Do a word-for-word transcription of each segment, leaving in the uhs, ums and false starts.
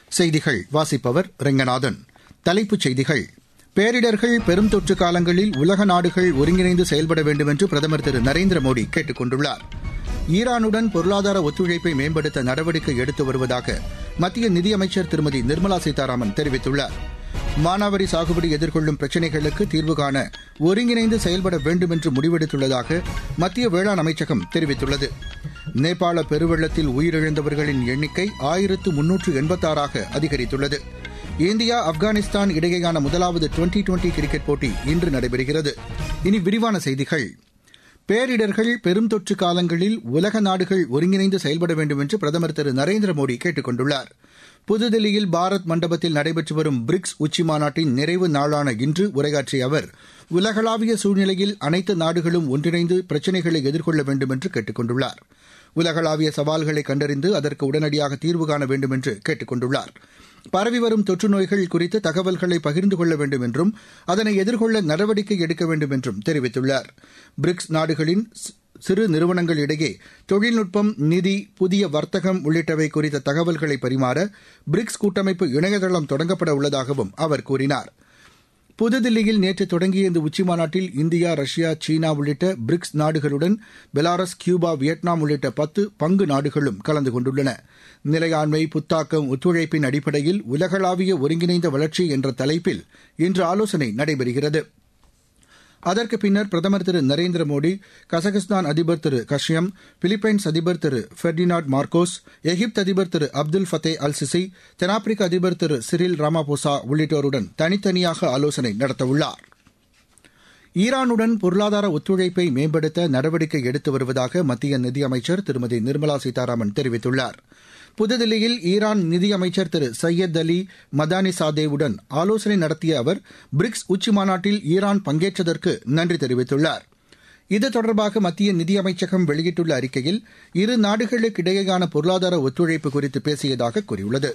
செய்திகள் வாசிப்பவர் ரெங்கநாதன். தலைப்புச் செய்திகள். பேரிடர்கள், பெரும் தொற்று காலங்களில் உலக நாடுகள் ஒருங்கிணைந்து செயல்பட வேண்டும் என்று பிரதமர் திரு நரேந்திர மோடி கேட்டுக் கொண்டுள்ளார். ஈரானுடன் பொருளாதார ஒத்துழைப்பை மேம்படுத்த நடவடிக்கை எடுத்து வருவதாக மத்திய நிதியமைச்சர் திருமதி நிர்மலா சீதாராமன் தெரிவித்துள்ளார். மானாவாரி சாகுபடி எதிர்கொள்ளும் பிரச்சினைகளுக்கு தீர்வு காண ஒருங்கிணைந்து செயல்பட வேண்டும் என்று முடிவெடுத்துள்ளதாக மத்திய வேளாண் அமைச்சகம் தெரிவித்துள்ளது. நேபாள பெருவெள்ளத்தில் உயிரிழந்தவர்களின் எண்ணிக்கை ஆயிரத்து முன்னூற்று எண்பத்தாறாக அதிகரித்துள்ளது. இந்தியா ஆப்கானிஸ்தான் இடையேயான முதலாவது டுவெண்டி டுவெண்டி கிரிக்கெட் போட்டி இன்று நடைபெறுகிறது. இனி விரிவான செய்திகள். பேரிடர்கள், பெரும் தொற்று காலங்களில் உலக நாடுகள் ஒருங்கிணைந்து செயல்பட வேண்டும் என்று பிரதமர் திரு நரேந்திர மோடி கேட்டுக் கொண்டுள்ளார். புதுதில்லியில் பாரத் மண்டபத்தில் நடைபெற்று வரும் பிரிக்ஸ் உச்சிமாநாட்டின் நிறைவு நாளான இன்று உரையாற்றிய அவர், உலகளாவிய சூழ்நிலையில் அனைத்து நாடுகளும் ஒன்றிணைந்து பிரச்சினைகளை எதிர்கொள்ள வேண்டும் என்று கேட்டுக் கொண்டுள்ளார். உலகளாவிய சவால்களை கண்டறிந்து அதற்கு உடனடியாக தீர்வு காண வேண்டும் என்று கேட்டுக் கொண்டுள்ளார். பரவி வரும் தொற்று நோய்கள் குறித்து தகவல்களை பகிர்ந்து கொள்ள வேண்டும் என்றும் அதனை எதிர்கொள்ள நடவடிக்கை எடுக்க வேண்டும் என்றும் தெரிவித்துள்ளார். பிரிக்ஸ் நாடுகளின் சிறு நிறுவனங்களிடையே தொழில்நுட்பம், நிதி, புதிய வர்த்தகம் உள்ளிட்டவை குறித்த தகவல்களை பரிமாற பிரிக்ஸ் கூட்டமைப்பு இணையதளம் தொடங்கப்பட உள்ளதாகவும் அவர் கூறினார். புதுதில்லியில் நேற்று தொடங்கிய இந்த உச்சிமாநாட்டில் இந்தியா, ரஷ்யா, சீனா உள்ளிட்ட பிரிக்ஸ் நாடுகளுடன் பெலாரஸ், கியூபா, வியட்நாம் உள்ளிட்ட பத்து பங்கு நாடுகளும் கலந்து கொண்டுள்ளன. நிலையாண்மை, புத்தாக்கம், ஒத்துழைப்பின் அடிப்படையில் உலகளாவிய ஒருங்கிணைந்த வளர்ச்சி என்ற தலைப்பில் இன்று ஆலோசனை நடைபெறுகிறது. அதற்கு பின்னர் பிரதமர் திரு நரேந்திர மோடி கசகஸ்தான் அதிபர் திரு கஷ்யம், பிலிப்பைன்ஸ் அதிபர் திரு ஃபெர்டினாண்ட் மார்கோஸ், எகிப்து அதிபர் திரு அப்துல் ஃபத்தே அல் சிசி, தென்னாப்பிரிக்க அதிபர் திரு சிரில் ராமாபோசா உள்ளிட்டோருடன் தனித்தனியாக ஆலோசனை நடத்தவுள்ளார். ஈரானுடன் பொருளாதார ஒத்துழைப்பை மேம்படுத்த நடவடிக்கை எடுத்து வருவதாக மத்திய நிதியமைச்சர் திருமதி நிர்மலா சீதாராமன் தெரிவித்துள்ளார். புதுதில்லியில் ஈரான் நிதியமைச்சர் திரு சையத் அலி மதானிசாதேவுடன் ஆலோசனை நடத்திய அவர், பிரிக்ஸ் உச்சிமாநாட்டில் ஈரான் பங்கேற்றதற்கு நன்றி தெரிவித்துள்ளார். இது தொடர்பாக மத்திய நிதியமைச்சகம் வெளியிட்டுள்ள அறிக்கையில், இரு நாடுகளுக்கிடையேயான பொருளாதார ஒத்துழைப்பு குறித்து பேசியதாக கூறியுள்ளது.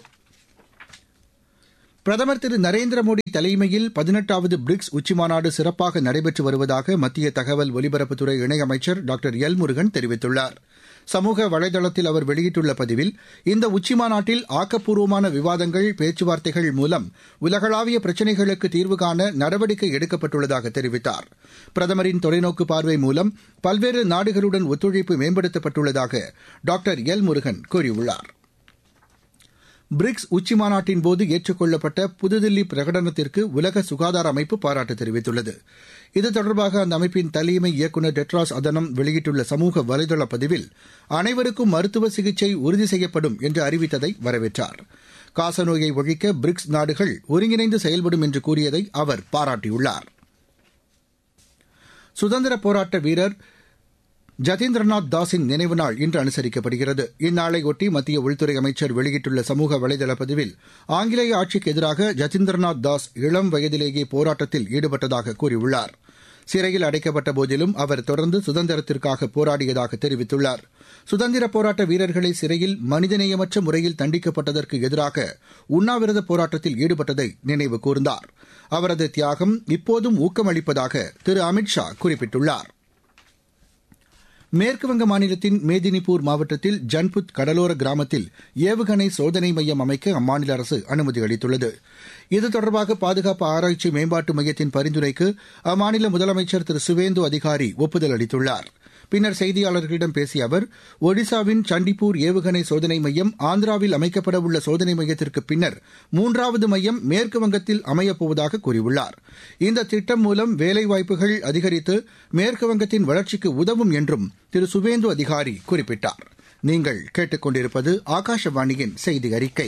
பிரதமர் திரு நரேந்திர மோடி தலைமையில் பதினெட்டாவது பிரிக்ஸ் உச்சிமாநாடு சிறப்பாக நடைபெற்று வருவதாக மத்திய தகவல் ஒலிபரப்புத்துறை இணையமைச்சர் டாக்டர் எல் முருகன் தெரிவித்துள்ளார். சமூக வலைதளத்தில் அவர் வெளியிட்டுள்ள பதிவில், இந்த உச்சிமாநாட்டில் ஆக்கப்பூர்வமான விவாதங்கள், பேச்சுவார்த்தைகள் மூலம் உலகளாவிய பிரச்சினைகளுக்கு தீர்வு காண நடவடிக்கை எடுக்கப்பட்டுள்ளதாக தெரிவித்தார். பிரதமரின் தொலைநோக்கு பார்வை மூலம் பல்வேறு நாடுகளுடன் ஒத்துழைப்பு மேம்படுத்தப்பட்டுள்ளதாக டாக்டர் எல் முருகன் கூறியுள்ளார். பிரிக்ஸ் உச்சிமாநாட்டின்போது ஏற்றுக்கொள்ளப்பட்ட புதுதில்லி பிரகடனத்திற்கு உலக சுகாதார அமைப்பு பாராட்டு தெரிவித்துள்ளது. இது தொடர்பாக அந்த அமைப்பின் தலைமை இயக்குநர் டெட்ராஸ் அதனம் வெளியிட்டுள்ள சமூக வலைதள பதிவில், அனைவருக்கும் மருத்துவ சிகிச்சை உறுதி செய்யப்படும் என்று அறிவித்ததை வரவேற்றார். காசநோயை ஒழிக்க பிரிக்ஸ் நாடுகள் ஒருங்கிணைந்து செயல்படும் என்று கூறியதை அவர் பாராட்டியுள்ளார். சுதந்திரப் போராட்ட வீரர் ஜதீந்திரநாத் தாஸின் நினைவு நாள் இன்று அனுசரிக்கப்படுகிறது. இந்நாளையொட்டி மத்திய உள்துறை அமைச்சர் வெளியிட்டுள்ள சமூக வலைதள பதிவில், ஆங்கிலேய ஆட்சிக்கு எதிராக ஜதீந்திரநாத் தாஸ் இளம் வயதிலேயே போராட்டத்தில் ஈடுபட்டதாக கூறியுள்ளார். சிறையில் அடைக்கப்பட்ட போதிலும் அவர் தொடர்ந்து சுதந்திரத்திற்காக போராடியதாக தெரிவித்துள்ளார். சுதந்திரப் போராட்ட வீரர்களை சிறையில் மனிதநேயமற்ற முறையில் தண்டிக்கப்பட்டதற்கு எதிராக உண்ணாவிரத போராட்டத்தில் ஈடுபட்டதை நினைவு கூர்ந்தார். அவரது தியாகம் இப்போதும் ஊக்கமளிப்பதாக திரு அமித் ஷா குறிப்பிட்டுள்ளார். மேற்குவங்க மாநிலத்தின் மேதினிபூர் மாவட்டத்தில் ஜன்புத் கடலோர கிராமத்தில் ஏவுகணை சோதனை மையம் அமைக்க அம்மாநில அரசு அனுமதி அளித்துள்ளது. இது தொடர்பாக பாதுகாப்பு ஆராய்ச்சி மேம்பாட்டு மையத்தின் பரிந்துரைக்கு அம்மாநில முதலமைச்சர் திரு சுவேந்து அதிகாரி ஒப்புதல் அளித்துள்ளார். பின்னர் செய்தியாளர்களிடம் பேசிய அவர், ஒடிசாவின் சண்டிப்பூர் ஏவுகணை சோதனை மையம் ஆந்திராவில் அமைக்கப்பட உள்ள சோதனை மையத்திற்கு பின்னர் மூன்றாவது மையம் மேற்குவங்கத்தில் அமையப்போவதாக கூறியுள்ளார். இந்த திட்டம் மூலம் வேலைவாய்ப்புகள் அதிகரித்து மேற்குவங்கத்தின் வளர்ச்சிக்கு உதவும் என்றும் திரு சுவேந்து அதிகாரி குறிப்பிட்டார். நீங்கள் கேட்டுக் கொண்டிருப்பது ஆகாஷவாணியின் செய்தி அறிக்கை.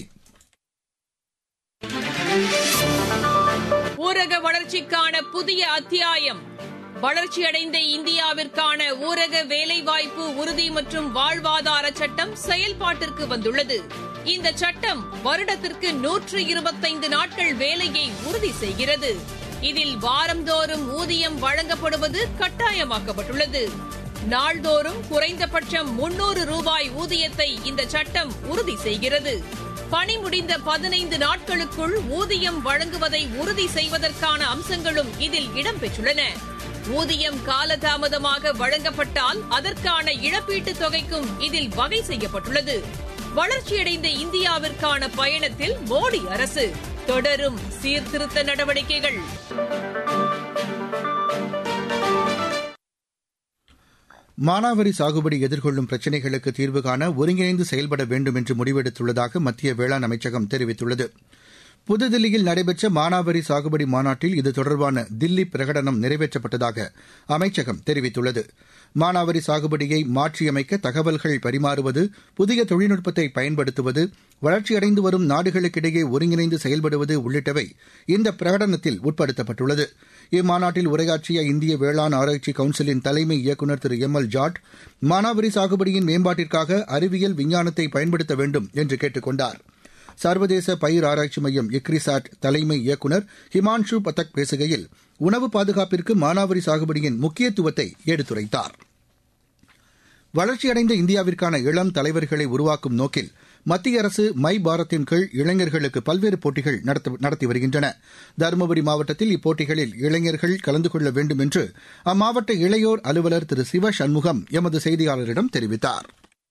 ஊரக வளர்ச்சிக்கான புதிய அத்தியாயம். வளர்ச்சியடைந்த இந்தியாவிற்கான ஊரக வேலைவாய்ப்பு உறுதி மற்றும் வாழ்வாதார சட்டம் செயல்பாட்டிற்கு வந்துள்ளது. இந்த சட்டம் வருடத்திற்கு நூற்று இருபத்தைந்து நாட்கள் வேலையை உறுதி செய்கிறது. இதில் வாரந்தோறும் ஊதியம் வழங்கப்படுவது கட்டாயமாக்கப்பட்டுள்ளது. நாள்தோறும் குறைந்தபட்சம் முன்னூறு ரூபாய் ஊதியத்தை இந்த சட்டம் உறுதி செய்கிறது. பணி முடிந்த பதினைந்து நாட்களுக்குள் ஊதியம் வழங்குவதை உறுதி செய்வதற்கான அம்சங்களும் இதில் இடம்பெற்றுள்ளன. ஊதியம் காலதாமதமாக வழங்கப்பட்டால் அதற்கான இழப்பீட்டுத் தொகைக்கும் இதில் வகை செய்யப்பட்டுள்ளது. வளர்ச்சியடைந்த இந்தியாவிற்கான பயணத்தில் மோடி அரசு தொடரும் சீர்திருத்த நடவடிக்கைகள். மானாவாரி சாகுபடி எதிர்கொள்ளும் பிரச்சினைகளுக்கு தீர்வு காண ஒருங்கிணைந்து செயல்பட வேண்டும் என்று முடிவெடுத்துள்ளதாக மத்திய வேளாண் அமைச்சகம் தெரிவித்துள்ளது. புதுதில்லியில் நடைபெற்ற மானாவாரி சாகுபடி மாநாட்டில் இது தொடர்பான தில்லி பிரகடனம் நிறைவேற்றப்பட்டதாக அமைச்சகம் தெரிவித்துள்ளது. மானாவாரி சாகுபடியை மாற்றியமைக்க தகவல்கள் பரிமாறுவது, புதிய தொழில்நுட்பத்தை பயன்படுத்துவது, வளர்ச்சியடைந்து வரும் நாடுகளுக்கிடையே ஒருங்கிணைந்து செயல்படுவது உள்ளிட்டவை இந்த பிரகடனத்தில் உட்படுத்தப்பட்டுள்ளது. இம்மாநாட்டில் உரையாற்றிய இந்திய வேளாண் ஆராய்ச்சி கவுன்சிலின் தலைமை இயக்குநர் திரு எம் எல் ஜாட், மானாவாரி சாகுபடியின் மேம்பாட்டிற்காக அறிவியல் விஞ்ஞானத்தை பயன்படுத்த வேண்டும் என்று கேட்டுக் கொண்டார். சர்வதேச பயிர் ஆராய்ச்சி மையம் இக்ரிசாட் தலைமை இயக்குநர் ஹிமான்ஷு பதக் பேசுகையில் உணவு பாதுகாப்பிற்கு மானாவாரி சாகுபடியின் முக்கியத்துவத்தை எடுத்துரைத்தார். வளர்ச்சியடைந்த இந்தியாவிற்கான இளம் தலைவர்களை உருவாக்கும் நோக்கில் மத்திய அரசு மை பாரத்தின் கீழ் இளைஞர்களுக்கு பல்வேறு போட்டிகள் நடத்தி வருகின்றன. தருமபுரி மாவட்டத்தில் இப்போட்டிகளில் இளைஞர்கள் கலந்து கொள்ள வேண்டும் என்று அம்மாவட்ட இளையோர் அலுவலர் திரு சிவ சண்முகம் எமது செய்தியாளரிடம் தெரிவித்தார்.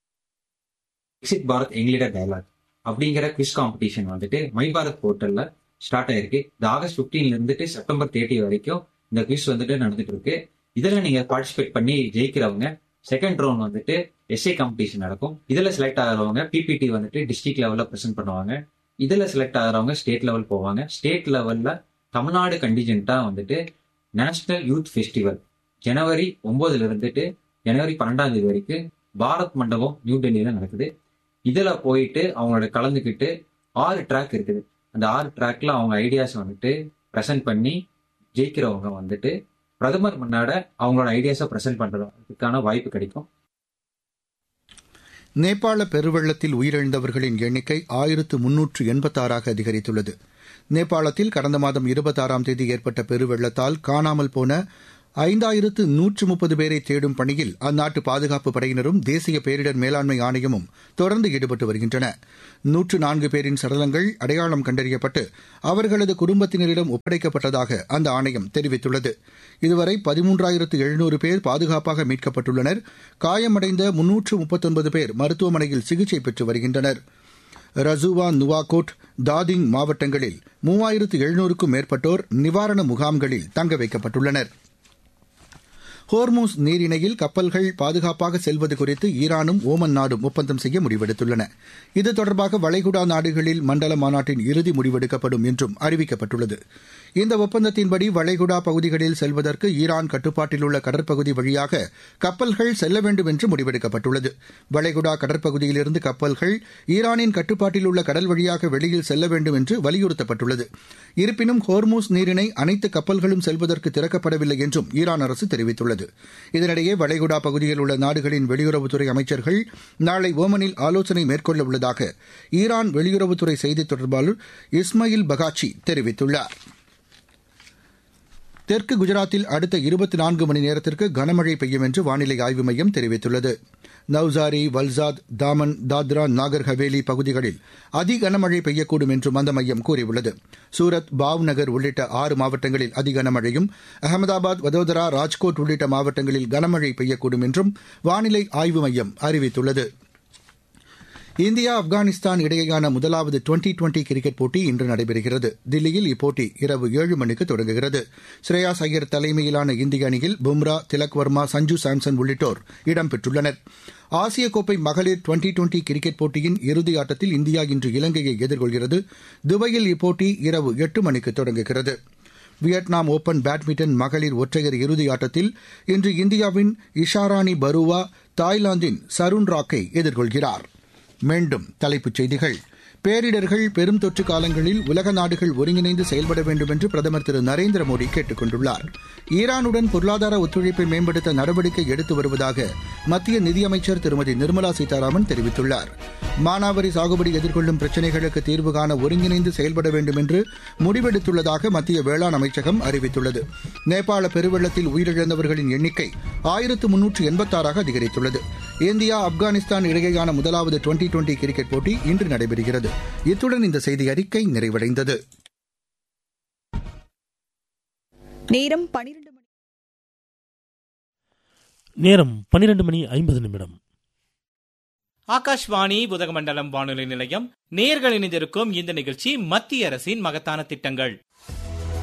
அப்படிங்கிற குவிஸ் காம்படிஷன் வந்துட்டு மை பாரத் போர்ட்டல்ல ஸ்டார்ட் ஆயிருக்கு. இந்த ஆகஸ்ட் பிப்டீன்ல இருந்துட்டு செப்டம்பர் தேர்ட்டி வரைக்கும் இந்த குவிஸ் வந்துட்டு நடந்துட்டு இருக்கு. இதுல நீங்க பார்ட்டிசிபேட் பண்ணி ஜெயிக்கிறவங்க செகண்ட் ரவுண்ட் வந்துட்டு எஸ்ஏ காம்படிஷன் நடக்கும். இதுல செலக்ட் ஆகிறவங்க பிபிடி வந்துட்டு டிஸ்ட்ரிக்ட் லெவல்ல பிரசென்ட் பண்ணுவாங்க. இதுல செலக்ட் ஆகிறவங்க ஸ்டேட் லெவல் போவாங்க. ஸ்டேட் லெவல்ல தமிழ்நாடு கண்டிஜென்ட்டா வந்துட்டு நேஷனல் யூத் ஃபெஸ்டிவல் ஜனவரி ஒன்பதுல இருந்துட்டு ஜனவரி பன்னெண்டாம் தேதி வரைக்கும் பாரத் மண்டபம் நியூ டெல்லியில நடக்குது. இதுல போயிட்டு அவங்களோட கலந்துக்கிட்டு ஆறு ட்ராக் இருக்குது. அந்த ஆறு ட்ராக்ல அவங்க ஐடியாஸ் வந்துட்டு ப்ரெசென்ட் பண்ணி ஜெயிக்கிறவங்க வந்துட்டு பிரதமர் முன்னாட அவங்களோட ஐடியாஸை ப்ரெசென்ட் பண்றதுக்கான வாய்ப்பு கிடைக்கும். நேபாள பெருவெள்ளத்தில் உயிரிழந்தவர்களின் எண்ணிக்கை ஆயிரத்து முன்னூற்று எண்பத்தாறாக அதிகரித்துள்ளது. நேபாளத்தில் கடந்த மாதம் இருபத்தாறாம் தேதி ஏற்பட்ட பெருவெள்ளத்தால் காணாமல் போன ஐந்தாயிரத்து நூற்று முப்பது பேரை தேடும் பணியில் அந்நாட்டு பாதுகாப்பு படையினரும் தேசிய பேரிடர் மேலாண்மை ஆணையமும் தொடர்ந்து ஈடுபட்டு வருகின்றன. நூற்று நான்கு பேரின் சடலங்கள் அடையாளம் கண்டறியப்பட்டு அவர்களது குடும்பத்தினரிடம் ஒப்படைக்கப்பட்டதாக அந்த ஆணையம் தெரிவித்துள்ளது. இதுவரை பதிமூன்றாயிரத்து எழுநூறு பேர் பாதுகாப்பாக மீட்கப்பட்டுள்ளனர். காயமடைந்த முன்னூற்று முப்பத்தொன்பது பேர் மருத்துவமனையில் சிகிச்சை பெற்று வருகின்றனர். ரசுவா, நுவாகோட், தாதிங் மாவட்டங்களில் மூவாயிரத்து எழுநூறுக்கும் மேற்பட்டோர் நிவாரண முகாம்களில் தங்க வைக்கப்பட்டுள்ளனர். ஹோர்மூஸ் நீரிணையில் கப்பல்கள் பாதுகாப்பாக செல்வது குறித்து ஈரானும் ஓமன் நாடும் ஒப்பந்தம் செய்ய முடிவெடுத்துள்ளன. இது தொடர்பாக வளைகுடா நாடுகளில் மண்டல மாநாட்டின் இறுதி முடிவெடுக்கப்படும் என்றும் அறிவிக்கப்பட்டுள்ளது. இந்த ஒப்பந்தத்தின்படி வளைகுடா பகுதிகளில் செல்வதற்கு ஈரான் கட்டுப்பாட்டில் உள்ள கடற்பகுதி வழியாக கப்பல்கள் செல்ல வேண்டும் என்று முடிவெடுக்கப்பட்டுள்ளது. வளைகுடா கடற்பகுதியிலிருந்து கப்பல்கள் ஈரானின் கட்டுப்பாட்டில் உள்ள கடல் வழியாக வெளியில் செல்ல வேண்டும் என்று வலியுறுத்தப்பட்டுள்ளது. இருப்பினும் ஹோர்மூஸ் நீரிணை அனைத்து கப்பல்களும் செல்வதற்கு திறக்கப்படவில்லை என்றும் ஈரான் அரசு தெரிவித்துள்ளது. இதனிடையே வளைகுடா பகுதியில் உள்ள நாடுகளின் வெளியுறவுத்துறை அமைச்சர்கள் நாளை ஓமனில் ஆலோசனை மேற்கொள்ள உள்ளதாக ஈரான் வெளியுறவுத்துறை செய்தித் தொடர்பாளர் இஸ்மாயில் பகாச்சி தெரிவித்துள்ளார். தெற்கு குஜராத்தில் அடுத்த இருபத்தி நான்கு மணி நேரத்திற்கு கனமழை பெய்யும் என்று வானிலை ஆய்வு மையம் தெரிவித்துள்ளது. நவ்சாரி, வல்சாத், தாமன், தாத்ரா, நாகர் ஹவேலி பகுதிகளில் அதி கனமழை பெய்யக்கூடும் என்றும் அந்த மையம் கூறியுள்ளது. சூரத், பாவ்நகர் உள்ளிட்ட ஆறு மாவட்டங்களில் அதி கனமழையும், அகமதாபாத், வதோதரா, ராஜ்கோட் உள்ளிட்ட மாவட்டங்களில் கனமழை பெய்யக்கூடும் என்றும் வானிலை ஆய்வு மையம் அறிவித்துள்ளது. இந்தியா ஆப்கானிஸ்தான் இடையேயான முதலாவது டுவெண்டி டுவெண்டி கிரிக்கெட் போட்டி இன்று நடைபெறுகிறது. தில்லியில் இப்போட்டி இரவு ஏழு மணிக்கு தொடங்குகிறது. ஸ்ரேயாஸ் ஐயர் தலைமையிலான இந்திய அணியில் பும்ரா, திலக் வர்மா, சஞ்சு சாம்சன் உள்ளிட்டோர் இடம்பெற்றுள்ளனர். ஆசிய கோப்பை மகளிர் டுவெண்டி டுவெண்டி கிரிக்கெட் போட்டியின் இறுதி ஆட்டத்தில் இந்தியா இன்று இலங்கையை எதிர்கொள்கிறது. துபாயில் இப்போட்டி இரவு எட்டு மணிக்கு தொடங்குகிறது. வியட்நாம் ஓபன் பேட்மிண்டன் மகளிர் ஒற்றையர் இறுதி ஆட்டத்தில் இன்று இந்தியாவின் இஷாராணி பருவா தாய்லாந்தின் சருண் ராக்கை எதிர்கொள்கிறார். மீண்டும் தலைப்புச் செய்திகள். பேரிடர்கள், பெரும் தொற்று காலங்களில் உலக நாடுகள் ஒருங்கிணைந்து செயல்பட வேண்டும் என்று பிரதமர் திரு நரேந்திர மோடி கேட்டுக் கொண்டுள்ளார். ஈரானுடன் பொருளாதார ஒத்துழைப்பை மேம்படுத்த நடவடிக்கை எடுத்து வருவதாக மத்திய நிதியமைச்சர் திருமதி நிர்மலா சீதாராமன் தெரிவித்துள்ளார். மானாவாரி சாகுபடி எதிர்கொள்ளும் பிரச்சினைகளுக்கு தீர்வு காண ஒருங்கிணைந்து செயல்பட வேண்டும் என்று முடிவெடுத்துள்ளதாக மத்திய வேளாண் அமைச்சகம் அறிவித்துள்ளது. நேபாள பெருவெள்ளத்தில் உயிரிழந்தவர்களின் எண்ணிக்கை ஆயிரத்து முன்னூற்று எண்பத்தாறாக அதிகரித்துள்ளது. இந்தியா ஆப்கானிஸ்தான் இடையேயான முதலாவது டுவெண்டி டுவெண்டி கிரிக்கெட் போட்டி இன்று நடைபெறுகிறது. இத்துடன் இந்த செய்தி அறிக்கை நிறைவடைந்தது. நேரம் பனிரெண்டு மணி நேரம் பனிரெண்டு மணி ஐம்பது நிமிடம். ஆகாஷ்வாணி உதகமண்டலம் வானொலி நிலையம். நேயர்கள் இணைந்திருக்கும் இந்த நிகழ்ச்சி மத்திய அரசின் மகத்தான திட்டங்கள்.